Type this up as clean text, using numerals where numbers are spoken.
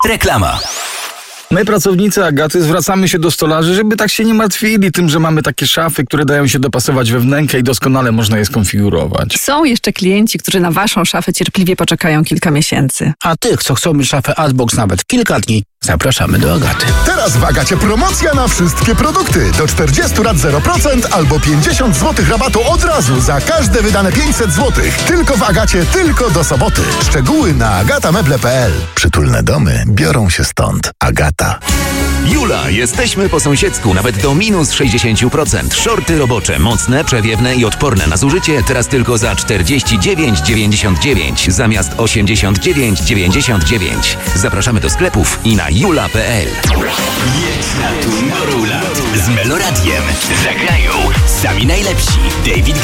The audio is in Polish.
Reklama. My, pracownicy Agaty, zwracamy się do stolarzy, żeby tak się nie martwili tym, że mamy takie szafy, które dają się dopasować we wnękę i doskonale można je skonfigurować. Są jeszcze klienci, którzy na waszą szafę cierpliwie poczekają kilka miesięcy. A tych, co chcą mieć szafę Artbox nawet w kilka dni, zapraszamy do Agaty. Teraz w Agacie promocja na wszystkie produkty. Do 40 lat 0% albo 50 zł rabatu od razu za każde wydane 500 zł. Tylko w Agacie, tylko do soboty. Szczegóły na agatameble.pl. Przytulne domy biorą się stąd. Agata. Jula, jesteśmy po sąsiedzku, nawet do minus 60%. Shorty robocze, mocne, przewiewne i odporne na zużycie, teraz tylko za 49,99 zamiast 89,99. Zapraszamy do sklepów i na jula.pl. Jedź na Tomorrowland z Meloradiem. Zagrają sami najlepsi David